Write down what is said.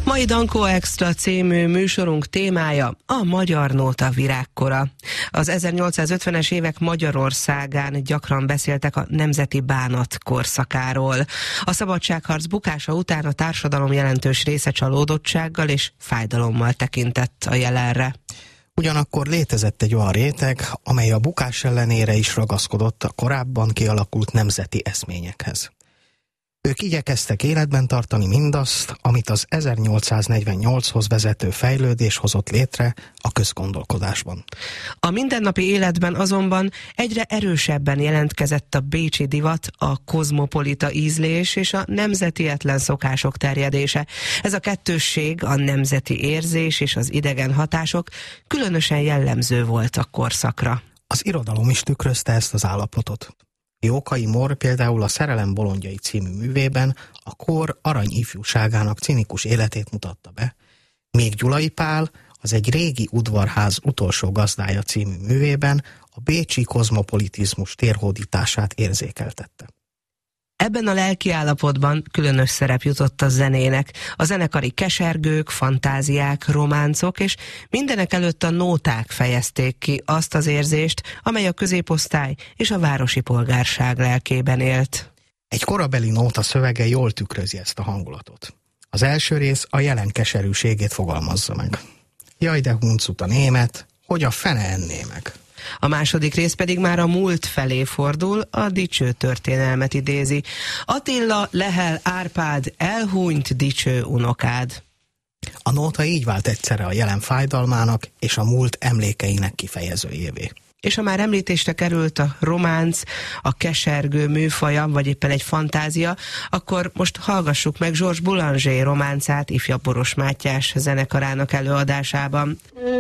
Mai Dankó Extra című műsorunk témája a magyar nóta virágkora. Az 1850-es évek Magyarországán gyakran beszéltek a nemzeti bánat korszakáról. A szabadságharc bukása után a társadalom jelentős része csalódottsággal és fájdalommal tekintett a jelenre. Ugyanakkor létezett egy olyan réteg, amely a bukás ellenére is ragaszkodott a korábban kialakult nemzeti eszményekhez. Ők igyekeztek életben tartani mindazt, amit az 1848-hoz vezető fejlődés hozott létre a közgondolkodásban. A mindennapi életben azonban egyre erősebben jelentkezett a bécsi divat, a kozmopolita ízlés és a nemzetietlen szokások terjedése. Ez a kettősség, a nemzeti érzés és az idegen hatások különösen jellemző volt a korszakra. Az irodalom is tükrözte ezt az állapotot. Jókai Mór például a Szerelem bolondjai című művében a kor arany ifjúságának cinikus életét mutatta be, míg Gyulai Pál az Egy régi udvarház utolsó gazdája című művében a bécsi kozmopolitizmus térhódítását érzékeltette. Ebben a lelkiállapotban különös szerep jutott a zenének, a zenekari kesergők, fantáziák, románcok és mindenek előtt a nóták fejezték ki azt az érzést, amely a középosztály és a városi polgárság lelkében élt. Egy korabeli nóta szövege jól tükrözi ezt a hangulatot. Az első rész a jelen keserűségét fogalmazza meg. Jaj, de huncut a német, hogy a fene enné meg. A második rész pedig már a múlt felé fordul, a dicső történelmet idézi. Attila, Lehel, Árpád, elhunyt dicső unokád. A nóta így vált egyszerre a jelen fájdalmának és a múlt emlékeinek kifejezőjévé. És ha már említésre került a románc, a kesergő műfaja, vagy éppen egy fantázia, akkor most hallgassuk meg Georges Boulanger románcát ifjabb Boros Mátyás zenekarának előadásában.